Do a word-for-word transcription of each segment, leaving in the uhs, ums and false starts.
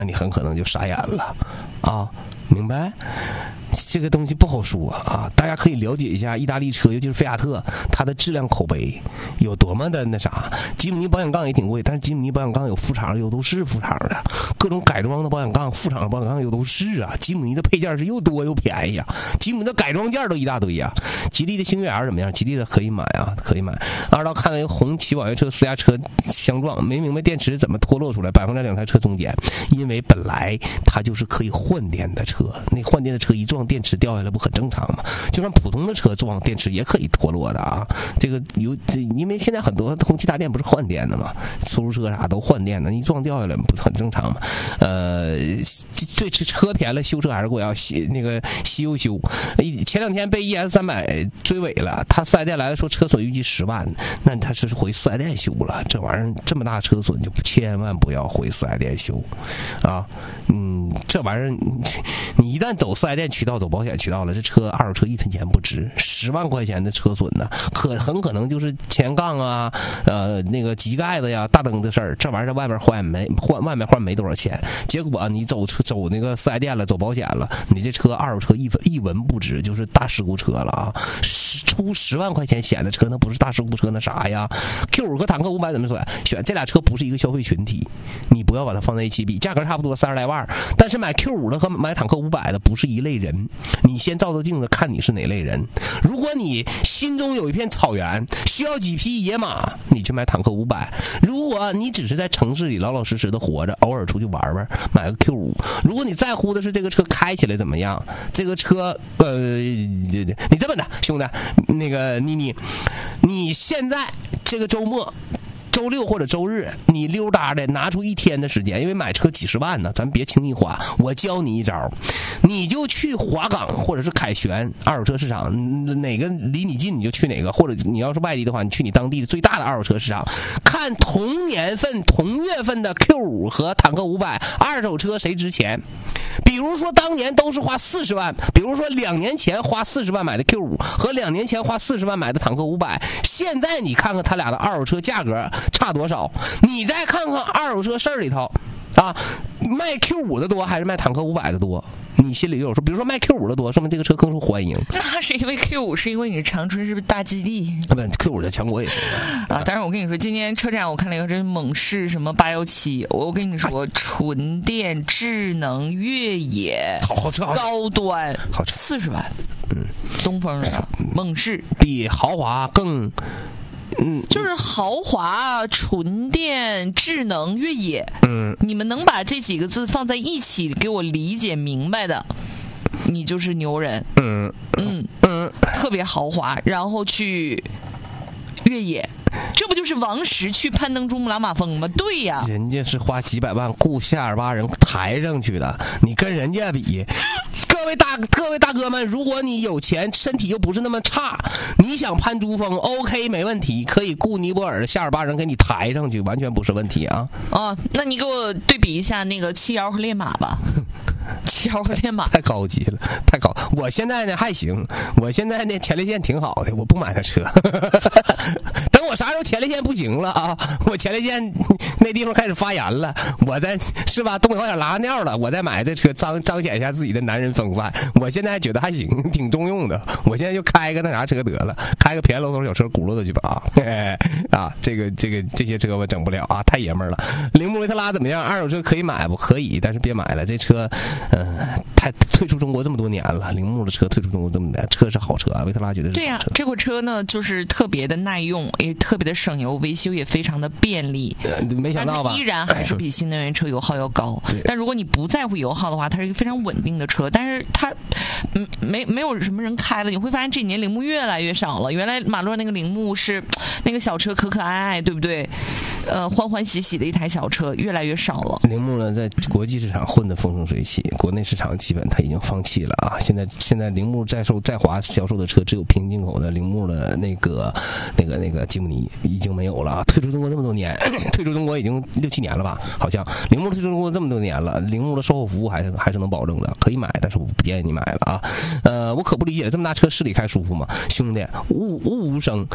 那你很可能就傻眼了啊，明白？这个东西不好说啊，大家可以了解一下意大利车，尤其是菲亚特，它的质量口碑有多么的那啥。吉姆尼保险杠也挺贵，但是吉姆尼保险杠有副厂有都是副厂的，各种改装的保险杠，副厂的保险杠有都是啊。吉姆尼的配件是又多又便宜啊，吉姆尼的改装件都一大堆呀、啊。吉利的星越 R 怎么样？吉利的可以买啊，可以买。二道看了一个红旗网约车私家车相撞，没明白电池怎么脱落出来，摆放在两台车中间，因为本来它就是可以换电的车，那换电的车一撞电池掉下来不很正常吗？就算普通的车撞电池也可以脱落的啊。这个有，因为现在很多红旗大电不是换电的嘛，出租车啥都换电的，你撞掉下来不很正常吗？呃，这这车便宜修车还是贵啊，那个西优修，前两天被 E S 三百追尾了，他四 S 店来了说车损预计十万，那他是回四 S 店修了，这玩意儿这么大车损就千万不要回四 S 店修啊。嗯，这玩意儿你一旦走四 S 店渠道走保险渠道了，这车二手车一分钱不值，十万块钱的车损呢，可很可能就是前杠啊，呃，那个机盖子呀、大灯的事儿，这玩意儿在外面换没换，外面换没多少钱，结果你走车走那个四 S 店了，走保险了，你这车二手车一分一文不值，就是大事故车了啊！出十万块钱险的车，那不是大事故车，那啥呀 ？Q 五和坦克五百怎么选？选这俩车不是一个消费群体，你不要把它放在一起比，价格差不多三十来万，但是买 Q 五的和买坦克五百的不是一类人。你先照照镜子看你是哪类人。如果你心中有一片草原，需要几匹野马，你去买坦克五百；如果你只是在城市里老老实实的活着，偶尔出去玩玩，买个 Q 五。如果你在乎的是这个车开起来怎么样，这个车呃，你这么的，兄弟，那个妮妮，你现在这个周末。周六或者周日，你溜达的拿出一天的时间，因为买车几十万呢，咱别轻易花。我教你一招，你就去华港或者是凯旋二手车市场，哪个离你近你就去哪个，或者你要是外地的话，你去你当地的最大的二手车市场，看同年份、同月份的 Q 五和坦克五百二手车谁值钱。比如说当年都是花四十万，比如说两年前花四十万买的 Q 五和两年前花四十万买的坦克五百，现在你看看他俩的二手车价格差多少？你再看看二手车事儿里头啊，卖 Q 五的多还是卖坦克五百的多？你心里就有数。比如说卖 Q 五的多，说明这个车更受欢迎。 那是因为 Q 五是因为你长春是不是大基地？ 啊，不 ，Q 五在全国也是啊。但是我跟你说，今天车展我看了一个这猛士什么八一七，我跟你说，纯电智能越野， 好好车， 高端， 好车， 四十万。嗯，东风的猛士比豪华更。嗯， 就是豪华、纯电、智能、越野。 嗯， 你们能把这几个字放在一起给我理解明白的，你就是牛人。 嗯嗯嗯，特别豪华，然后去越野，这不就是王石去攀登珠穆朗玛峰吗？对呀， 人家是花几百万雇夏尔巴人抬上去的，你跟人家比。各位大各位大哥们，如果你有钱，身体又不是那么差，你想攀珠峰 ，OK 没问题，可以雇尼泊尔的夏尔巴人给你抬上去，完全不是问题啊。 哦，那你给我对比一下那个七爻和烈马吧。七爻和烈马太高级了，太高。我现在呢还行，我现在呢前列腺挺好的，我不买他车。等我啥时候前列腺不行了啊，我前列腺那地方开始发炎了，我再是吧，东北话讲拉尿了，我再买这车彰彰显一下自己的男人风范。我现在觉得还行，挺中用的。我现在就开个那啥车得了，开个便宜楼头小车轱辘的去吧啊！啊，这个这个这些车我整不了啊，太爷们儿了。铃木维特拉怎么样？二手车可以买不？可以，但是别买了，这车。嗯、呃，太退出中国这么多年了，铃木的车退出中国这么多年，车是好车啊，维特拉绝对是好车。 对呀、啊，这款车呢就是特别的耐用，也特别的省油，维修也非常的便利。 呃、没想到吧？ 依然还是比新能源车油耗要高。但如果你不在乎油耗的话，它是一个非常稳定的车。但是它，嗯，没没有什么人开了，你会发现这几年铃木越来越少了。原来马路上那个铃木是那个小车可可爱爱，对不对？呃，欢欢喜喜的一台小车，越来越少了。 铃木呢，在国际市场混得风生水起。国内市场基本它已经放弃了啊！现在现在铃木在售在华销售的车只有平行进口的铃木的那个那个那个吉姆尼已经没有了啊！退出中国这么多年，退出中国已经六七年了吧？好像铃木退出中国这么多年了，铃木的售后服务还是还是能保证的，可以买，但是我不建议你买了啊！呃，我可不理解这么大车市里开舒服吗？兄弟，呜呜无声，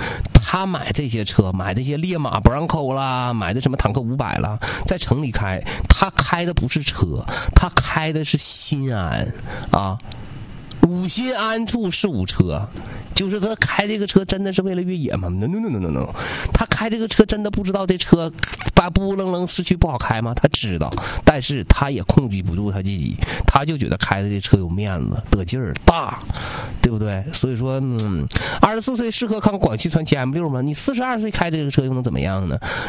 他买这些车，买这些烈马 Bronco 啦，买的什么坦克五百啦，在城里开，他开的不是车，他开的是心安啊。五心安处是无车，就是他开这个车真的是为了越野吗 ？no no no no no no， 他开这个车真的不知道这车把不愣愣市区不好开吗？他知道，但是他也控制不住他自己，他就觉得开的这车有面子、得劲儿、大，对不对？所以说，嗯，二十四岁适合开广汽传祺 M 六吗？你四十二岁开这个车又能怎么样呢？